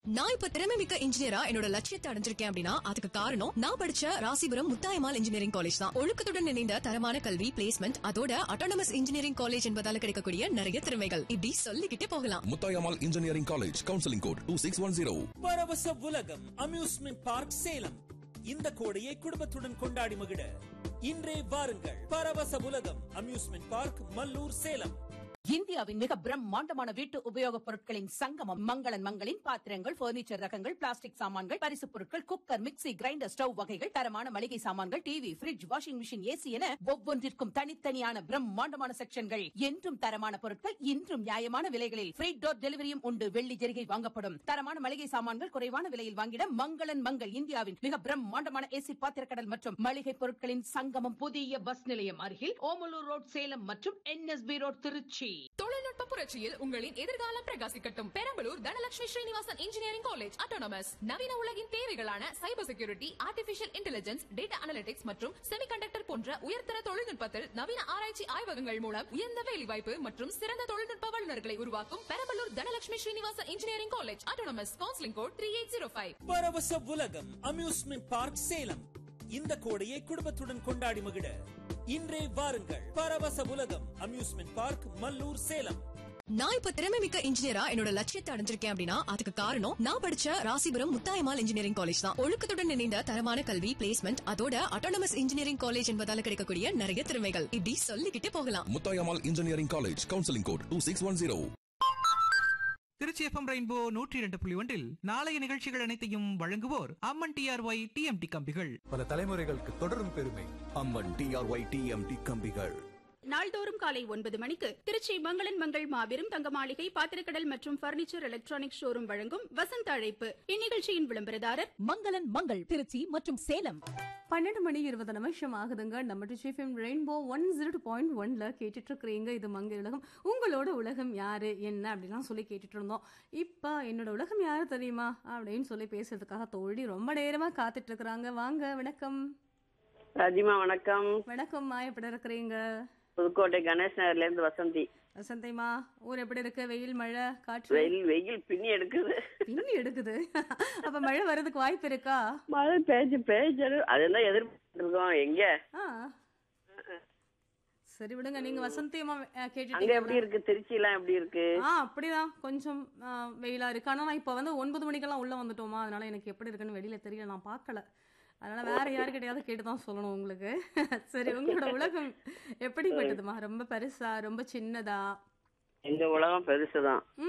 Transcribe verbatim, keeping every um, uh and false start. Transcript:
நான் இப்ப திறமை மிக்க இன்ஜினியரா என்னோட லட்சியத்தை அடைஞ்சிருக்கேன் அப்படின்னா அதுக்கு காரணம் நான் படிச்ச ராசிபுரம் முத்தாயம்மாள் இன்ஜினியரிங் காலேஜ் தான். ஒழுக்கத்துடன் இணைந்த தரமான கல்வி, பிளேஸ்மெண்ட், அதோட அட்டானமஸ் இன்ஜினியரிங் காலேஜ் என்பதால கிடைக்கக்கூடிய நிறைய திறமைகள் இப்படி சொல்லிக்கிட்டே போகலாம். Muthayammal engineering college, counselling code two six one zero. பரவச உலகம் அம்யூஸ்மெண்ட் பார்க் சேலம். இந்த கோடையை குடும்பத்துடன் கொண்டாடி மகிழ இன்றே வாருங்கள். பரவச உலகம் அம்யூஸ்மெண்ட் பார்க், மல்லூர், சேலம். இந்தியாவின் மிக பிரம்மாண்டமான வீட்டு உபயோகப் பொருட்களின் சங்கமம் மங்களன் மங்களின் பாத்திரங்கள், பர்னிச்சர் ரகங்கள், பிளாஸ்டிக் சாமான்கள், பரிசுப் பொருட்கள், குக்கர், மிக்ஸி, கிரைண்டர், ஸ்டவ் வகைகள், தரமான மளிகை சாமான்கள், TV, fridge, washing machine, AC என ஒவ்வொன்றிற்கும் தனித்தனியான பிரம்மாண்டமான செக்ஷன்கள். என்றும் தரமான பொருட்கள், இன்றும் நியாயமான விலைகளில் ஃப்ரீ டோர் டெலிவரியும் உண்டு. வெள்ளி ஜெரிகை வாங்கப்படும். தரமான மளிகை சாமான்கள் குறைவான விலையில் வாங்கிட மங்களன் மங்கள். இந்தியாவின் மிக பிரம்மாண்டமான ஏசி பாத்திரக்கடல் மற்றும் மளிகை பொருட்களின் சங்கமம். புதிய பஸ் நிலையம் அருகில் ஓமலூர் ரோட், சேலம் மற்றும் என்எஸ்பி ரோட், திருச்சி. தொழில்நுட்ப புரட்சியில் உங்களின் எதிர்காலம் பிரகாசிக்கட்டும். Perambalur Dhanalakshmi Srinivasan engineering college autonomous நவீன உலகின் தேவைகளான cyber security, artificial intelligence, data analytics மற்றும் செமிகண்டக்டர் போன்ற உயர்தர தொழில்நுட்பத்தில் நவீன ஆராய்ச்சி ஆய்வகங்கள் மூலம் உயர்ந்த வேலைவாய்ப்பு மற்றும் சிறந்த தொழில்நுட்ப வல்லுநர்களை உருவாக்கும் Perambalur Dhanalakshmi Srinivasan engineering college autonomous. Counselling code three eight zero five. பரவச உலகம் அம்யூஸ்மெண்ட் பார்க் சேலம். இந்த கோடையை குடும்பத்துடன் கொண்டாடி மகிழ இன்றே வாருங்கள். பரவச உலகம் அம்யூஸ்மெண்ட் பார்க், மல்லூர், சேலம். நான் இப்ப திறமை மிக்க இன்ஜினியரா என்னோட லட்சியத்தை அடைஞ்சிருக்கேன் அப்படின்னா அதுக்கு காரணம் நான் படிச்ச ராசிபுரம் முத்தாயம்மாள் இன்ஜினியரிங் காலேஜ் தான். ஒழுக்கத்துடன் இணைந்த தரமான கல்வி, பிளேஸ்மெண்ட், அதோட அட்டானமஸ் இன்ஜினியரிங் காலேஜ் என்பதால கிடைக்கக்கூடிய நிறைய திறமைகள் இப்படி சொல்லிக்கிட்டே போகலாம். Muthayammal engineering college, counselling code two six one zero. Trichy FM rainbow நூற்றி இரண்டு புள்ளி ஒன்றில் நாளைய நிகழ்ச்சிகள் அனைத்தையும் வழங்குவோர் அம்மன் டிஆர்ஒய் டிஎம்டி கம்பிகள். பல தலைமுறைகளுக்கு தொடரும் பெருமை அம்மன் டிஆர்ஒய் டிஎம்டி கம்பிகள். நாள்தோறும் காலை ஒன்பது மணிக்கு திருச்சி மங்களன் மங்கள் மாபெரும் தங்க மாளிகை, பாத்திரக்கடல் மற்றும் பர்னிச்சர் எலக்ட்ரானிக் ஷோரூம் வழங்கும் வசந்த அழைப்பு. இந்நிகழ்ச்சியின் விளம்பரதாரர் மங்களன் மங்கள், திருச்சி மற்றும் சேலம். பன்னெண்டு மணி இருபது நிமிஷம் ஆகுதுங்க. நம்ம டிஃபிஎம் rainbow one zero two point ஒன்ல கேட்டுட்டு இருக்கிறீங்க. இது மங்க உலகம். உங்களோட உலகம் யாரு என்ன அப்படிலாம் சொல்லி கேட்டுட்டு இருந்தோம். இப்ப என்னோட உலகம் யாரு தெரியுமா அப்படின்னு சொல்லி பேசுறதுக்காக தோழி ரொம்ப நேரமா காத்துட்டு இருக்கிறாங்க. வாங்க, வணக்கம் ராஜிமா. வணக்கம். வணக்கம்மா, எப்படி இருக்கிறீங்க? புதுக்கோட்டை கணேஷ் நகர்ல இருந்து வசந்தி. வசந்திமா, ஊர் எப்படி இருக்கு? வெயில், மழை, காற்று? வெயில் வெயில் பின்னி எடுக்குது. பின்னி எடுக்குது. அப்ப மழை வர்றதுக்கு வாய்ப்பு இருக்கா? மழை பேச்சு பேச்சு அதெல்லாம் எதிர்பார்த்துருக்கோம். எங்க? சரி விடுங்க. நீங்க வசந்தியமா கேட்டுட்டீங்க. அங்க எப்படி இருக்கு? திருச்சி எல்லாம் எப்படி இருக்கு? ஆ, அப்படிதான் கொஞ்சம் வெயிலா இருக்கு. ஆனா நான் இப்ப வந்து ஒன்பது மணிக்கெல்லாம் உள்ள வந்துட்டோமா, அதனால எனக்கு எப்படி இருக்குன்னு வெளியில தெரியல, நான் பாக்கல. அதனால வேற யாருக்கிட்டையாவது கேட்டுதான் சொல்லணும் உங்களுக்கு. சரி, உங்களோட உலகம் எப்படிப்பட்டதுமா? ரொம்ப பெருசா, ரொம்ப சின்னதா? எங்க உலகம் பெருசுதான்.